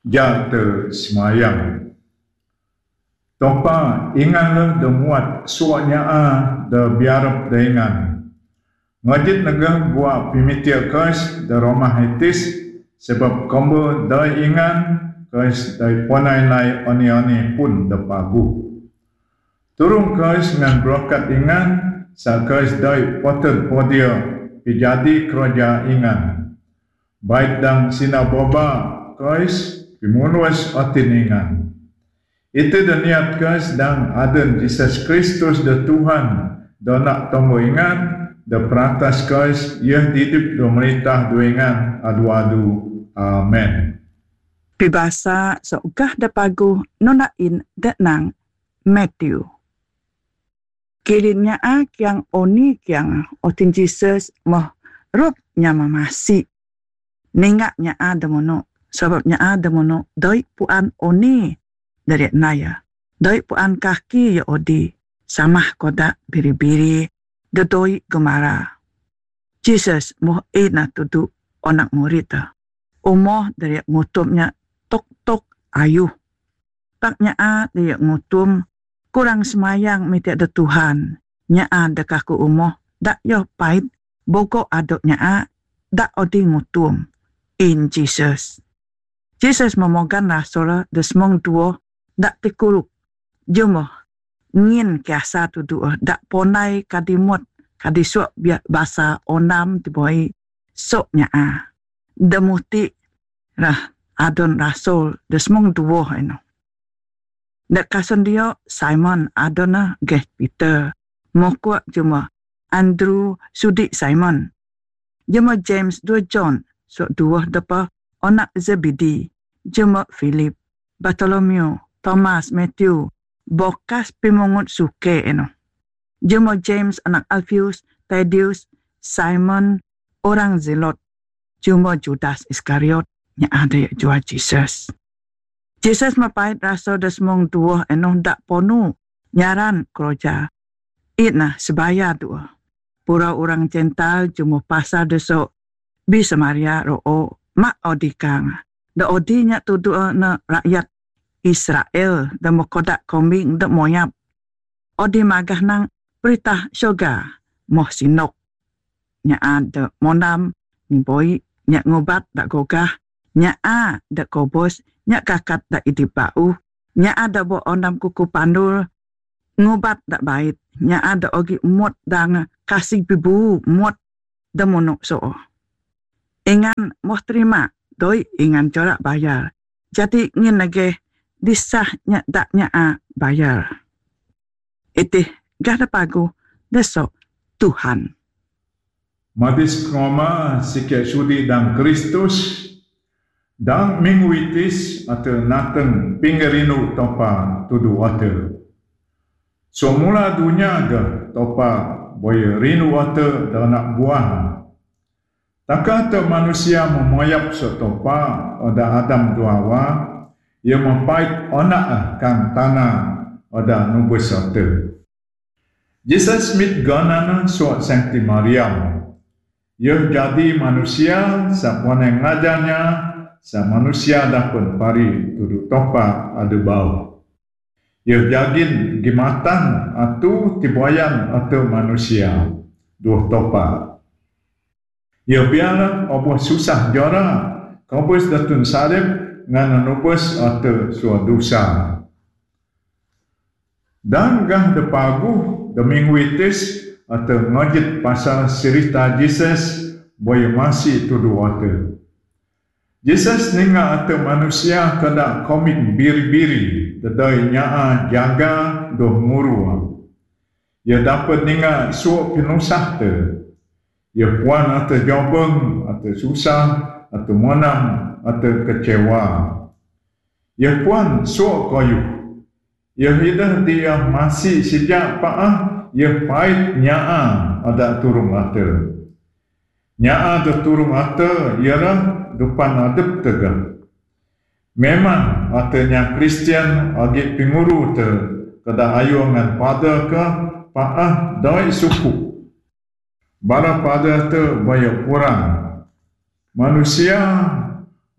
jatuh semayang. Topa inganlah demuat suaknya de biarap dengan. Ngajit negah buat pimitia kes de rumah hitis sebab kombo da ingan kes da ponai lai oni-oni pun da pagu. Turun kes dengan brokat ingan sa kes da potel podia pijadi kerja ingan. Baik dang sinaboba kes pimunus otin ingan. Itu dan niat kes dan adan Jesus Kristus da Tuhan da nak tombo ingan da peratas kes ia hidup da merintah do ingan adu-adu. Amen. Pibasa seugah da pagu nonain da nang Matthew. Kirinnya kiang oni kiang otin Jesus mah rob nyama masi. Ningaknya ada mono sebabnya ada mono doi puan oni dari naya. Doi puan kaki ya odi. Samah kodak biri-biri. Gedoi gemara. Jesus moh ina tudu onak murid. Umoh dari ngutumnya tok-tok ayuh. Taknya dari ngutum kurang semayang miti ada Tuhan. Nya dekah ku umoh. Dak yo pait. Boko adoknya dak odi ngutum. In Jesus. Jesus memogan rasul desmong duo dak tikuruk. Jumoh ngin kiasa tu duo dak ponai kadimot kadisuak biak bahasa onam tiboi soknya demuti rah adon rasul desmong duo eno. Dak kason dia Simon adona geh Peter. Mokwa jumoh Andrew sudi Simon. Jumoh James dua John sok duo depa onak Zebedi. Jumoh Philip, Bartholomew, Thomas, Matthew, bokas pimungut suke eno. Jumoh James anak Alphaeus, Thaddeus, Simon, orang Zelot. Jumoh Judas Iskariot, yang ada jual Jesus. Jesus mapait rasa desmong dua eno dak ponu, nyaran keroja. Itna sebaya dua. Pura orang cental jumoh pasar desok, bisa Maria ro'o, mak odikang. Da odinya tudu na rakyat Israel da mokodak kombing da moyap. Odi magah nang perintah syurga moh sinok. Nya ada monam ni boy nya ngobat da gogah. Nya da kobos nya kakat da idip bau. Nya ada bo ondam kuku pandul ngobat da bait. Nya ada ogi mot dang kasih bibu mot da monok so. Ingan moh terima doi ingan corak bayar. Jadi ngin lagi disahnya daknya bayar. Itih gada pagu desok Tuhan. Madis kroma sikit sudi dan Kristus dan minggu itis atau nateng pingerinu topa tudu water. Semula dunia ada topa boya rinu water dan nak buah. Takata manusia memoyap setopa oda Adam duawa, ia mempait onak kan tanah oda nubus ote. Jesus mit ganana suat Sankti Mariam. Ia jadi manusia sapone ngajarnya sa manusia dapat pari tudu topa ada bau. Ia jagin gimatan atau tiboyan atau manusia dua topa. Ia biarlah apa susah jora kampus datun salib ngana nubus atau suatu dosa. Dan gah de pagu de minggu itis atau ngajit pasal cerita Jesus boya masih tudu water. Jesus ninga atau manusia kada komik biri-biri dedai nyaa jaga doh murua. Ia dapat ninga suap pinusah te. Ia puan atau jobeng, atau susah, atau monam, atau kecewa. Ia puan suap kayu. Ia hidup dia masih sejak paah, ia pahit nyaa ada turun mata. Nyaa ada turun mata, ialah depan adep tegak. Memang atanya Kristian agi pinguru te, kada ayu ngan pada ke paah doi suku. Bara pada tu banyak kurang. Manusia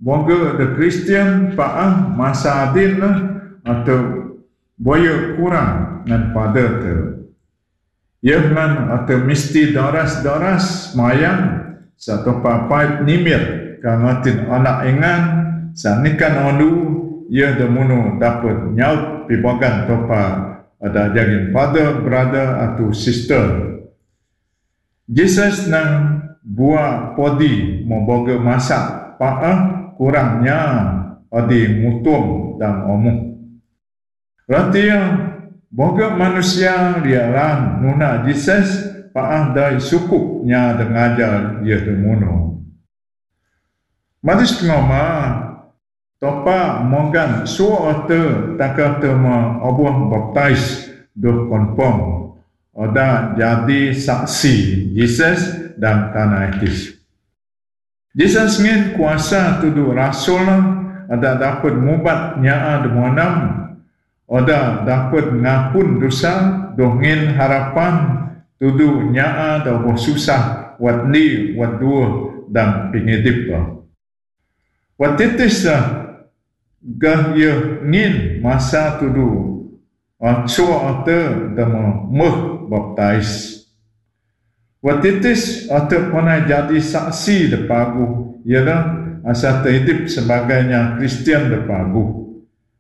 boga the Kristian paah masa adil lah atau boya kurang ngan pada tu. Ia ngan atau mesti doras mayang satu papai nimir kangatin anak ingan sanikan ondu ia demunu dapat nyaut pibagan topa ada jagin father, brother atau sister. Jesus nang buah podi memboga masak paah kurangnya adi mutum dan omong. Berarti boga manusia diaran nuna Jesus paah dai sukupnya dengajar ia demunu. Madis ngoma topa mogan suatu takah tema obuah baptize do confirm oda jadi saksi Jesus dan tanah etis. Jesus ngin kuasa tudu rasul ada dapat mubat nyaa demonam oda dapat ngapun dosa dongin harapan tudu nyaa da susah wat ni wat dua dan pingidip. Wat titis gah ia ngin masa tudu sua ate dama meh baptize. Watitis ate pernah jadi saksi depagu ialah asa terhidup sebagainya Kristian depagu.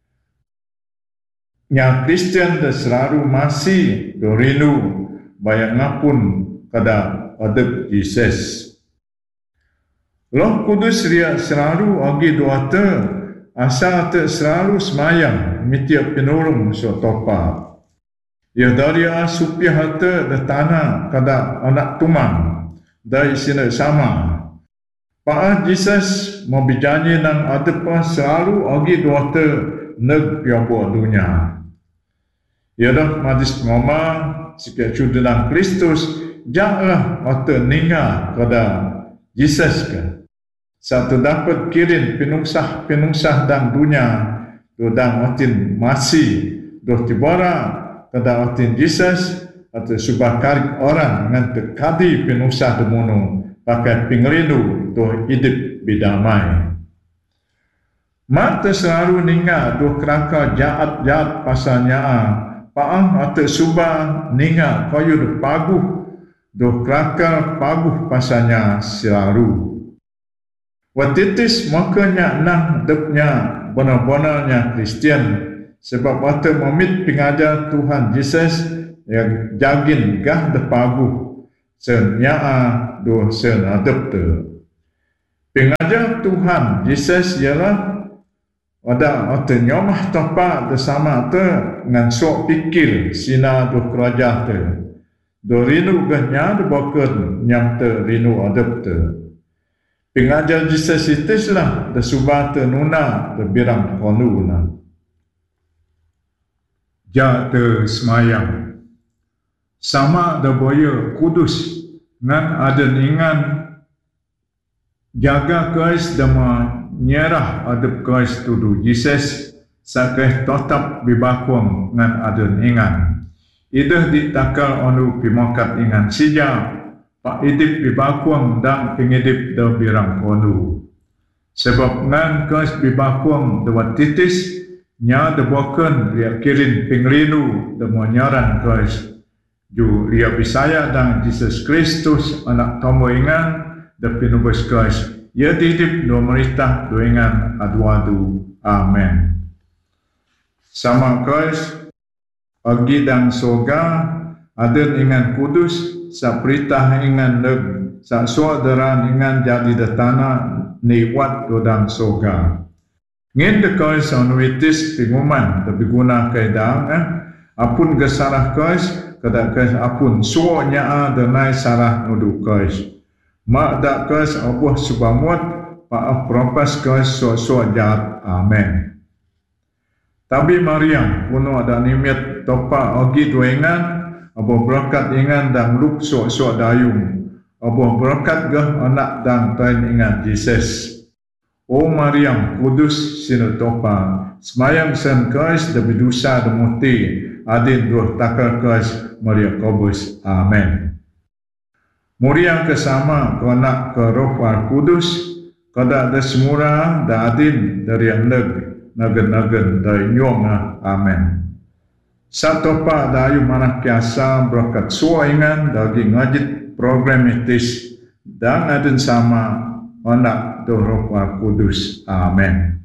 Nya Kristian de selalu masih dorindu bayang ngapun kada adep Jesus. Roh Kudus ria selalu agi doate asa te selalu semayang mitiap penurung so topa. Ia dari supiah hata de tanah kada anak tumang dari sini sama. Paah Jesus mau berjanji nang adepa selalu agi doate neg piabo dunia. Ia dah madis ngoma sikap dalam Kristus janganlah ate ninga kada Jesus ke. Satu dapat kirim penungsah dan dunia dodang otin masih doh tibara kada otin Jesus atau subakar orang dengan tekadi penungsah demunu pakai pingerindu doh hidup bidamai. Mata selalu ninga doh keraka jahat pasalnya paang atau subah ninga kayu doh paguh doh keraka paguh pasalnya selalu. Watitis makanya nang depnya benar-benarnya Kristian sebab waktu memit pengajar Tuhan Yesus yang jagin gah depagu senyaa do sen adep tu. Pengajar Tuhan Yesus ialah ada waktu nyomah tempat bersama tu dengan sok pikir sina do kerajaan tu. Do rinu gahnya do bakun nyam tu rinu adep tu. Pengajar Jesus itislah da subah tenuna da birang konuna. Ja te semayang. Sama da boya kudus ngan aden ingan jaga kais dama nyerah adep kais tudu Jesus sakeh tetap bibakuang ngan aden ingan. Idah ditakal onu pimakat ingan sija pak idip bibakuang dan pengidip da birang konu. Sebab ngan kais bibakuang da watitis nya da boken ria kirin pengrinu da monyaran kais ju ria bisaya dan Jesus Kristus anak tomo ingan da pinubes kais ia didip do merintah do ingan adu-adu. Amen. Sama kais agi dan soga aden ingan kudus sa perintah ingan neg sa saudara ingan jadi da tanah ni wat dodang soga. Ngin de kais onwitis pinguman tapi guna kaidang apun gesarah kais kada kais apun suonya denai sarah nudu kais. Mak da kais abuh subamut pa propas kais so jahat. Amen. Tapi Maryam kuno ada nimit topa ogi duengan abo berkat ingan dan luk sok dayung abo berkat gah anak dan tain ingan Jesus. O Maryam kudus sinu topa semayang sen kais da bidusa da muti adin doh takal kais Maria Kobus. Amen. Muria kesama ke anak ke roh al kudus kada ada semura da adin dari nagen dari nyonga. Amen. Satu pa dayu manah kiasa berkat suaingan dagi ngajit program etis dan adin sama anak Roh Kudus. Amen.